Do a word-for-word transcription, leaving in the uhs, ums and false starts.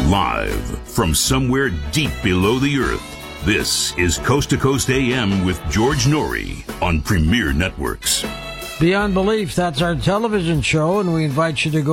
Live from somewhere deep below the earth, this is Coast to Coast A M with George Norrie on Premier Networks. Beyond Belief, that's our television show, and we invite you to go